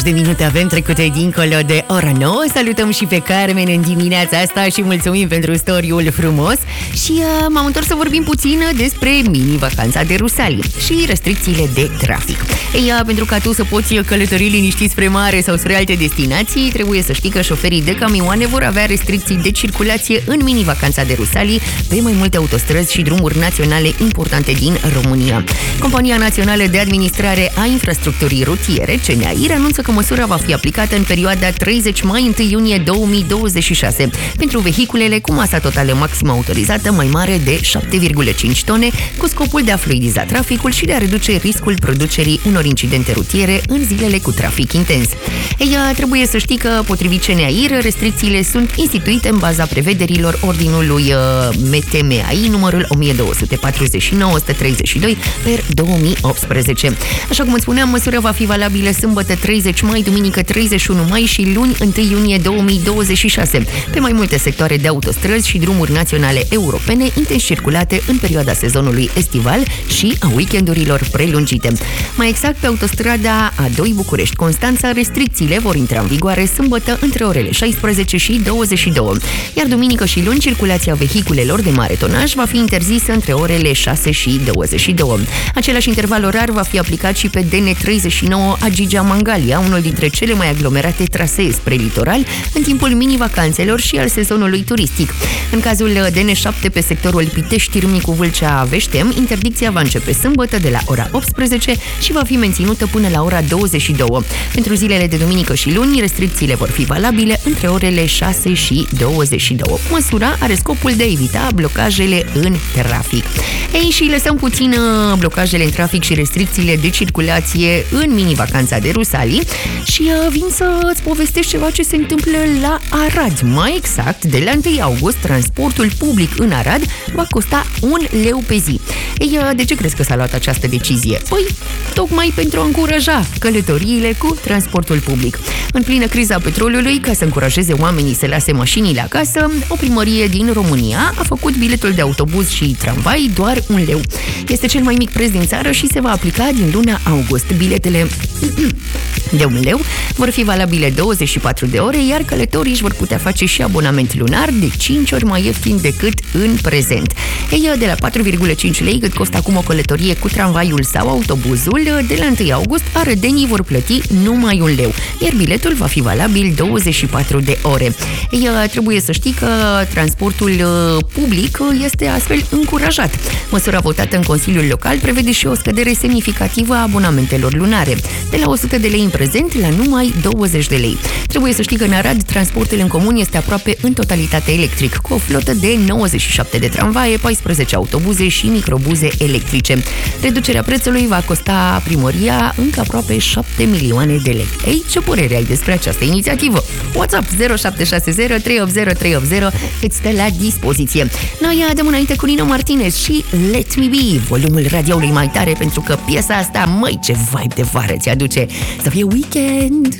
De minute avem trecute dincolo de ora 9. Salutăm și pe Carmen în dimineața asta și mulțumim pentru storiul frumos. Și m-am întors să vorbim puțin despre mini-vacanța de Rusalii și restricțiile de trafic. Pentru ca tu să poți călători liniștit spre mare sau spre alte destinații, trebuie să știi că șoferii de camioane vor avea restricții de circulație în mini-vacanța de Rusalii pe mai multe autostrăzi și drumuri naționale importante din România. Compania Națională de Administrare a Infrastructurii Rutiere, CNAIR, anunță că măsura va fi aplicată în perioada 30 mai-1 iunie 2026 pentru vehiculele cu masa totală maximă autorizată mai mare de 7,5 tone, cu scopul de a fluidiza traficul și de a reduce riscul producerii unor incidente rutiere în zilele cu trafic intens. Trebuie să știi că, potrivit CNAIR, restricțiile sunt instituite în baza prevederilor ordinului MTMAI numărul 1249-132 per 2018. Așa cum îți spuneam, măsura va fi valabilă sâmbătă 30 mai, duminică 31 mai și luni 1 iunie 2026 pe mai multe sectoare de autostrăzi și drumuri naționale europene intens circulate în perioada sezonului estival și a weekendurilor prelungite. Mai exact, pe autostrada A2 București-Constanța, restricțiile vor intra în vigoare sâmbătă între orele 16 și 22, iar duminică și luni circulația vehiculelor de mare tonaj va fi interzisă între orele 6 și 22. Același interval orar va fi aplicat și pe DN39 Agigea-Mangalia, unul dintre cele mai aglomerate trasee spre litoral în timpul mini-vacanțelor și al sezonului turistic. În cazul DN7 pe sectorul Pitești-Râmnicu Vâlcea-Veștem, interdicția va începe sâmbătă de la ora 18 și va fi menținută până la ora 22. Pentru zilele de duminică și luni, restricțiile vor fi valabile între orele 6 și 22. Măsura are scopul de a evita blocajele în trafic. Și lăsăm puțin blocajele în trafic și restricțiile de circulație în mini-vacanța de Rusalii și vin să îți povestesc ceva ce se întâmplă la Arad. Mai exact, de la 1 august, transportul public în Arad va costa 1 leu pe zi. De ce crezi că s-a luat această decizie? Păi, tocmai pentru a încuraja călătoriile cu transportul public. În plină criza petrolului, ca să încurajeze oamenii să lase mașinile acasă, o primărie din România a făcut biletul de autobuz și tramvai doar 1 leu. Este cel mai mic preț din țară și se va aplica din luna august. Biletele de 1 leu vor fi valabile 24 de ore, iar călătorii își vor putea face și abonament lunar de 5 ori mai ieftin decât în prezent. De la 4,5 lei cât costă acum o călătorie cu tramvaiul sau autobuzul, de la 1 august arădenii vor plăti numai 1 leu, iar biletul va fi valabil 24 de ore. Trebuie să știi că transportul public este astfel încurajat. Măsura votată în Consiliul Local prevede și o scădere semnificativă a abonamentelor lunare, de la 100 de lei în prezent la numai 20 de lei. Trebuie să știi că în Arad transportul în comun este aproape în totalitate electric, cu o flotă de 97 de tramvaie, 14 autobuze și microbuze electrice. Reducerea prețului va costa primăria încă aproape 7 milioane de lei. Ce părere ai despre această inițiativă? WhatsApp 0760 380 380 îți stă la dispoziție. Noi dăm înainte cu Nino Martinez și Let Me Be, volumul radioului mai tare, pentru că piesa asta, măi, ce vibe de vară ți aduce. Să fie weekend!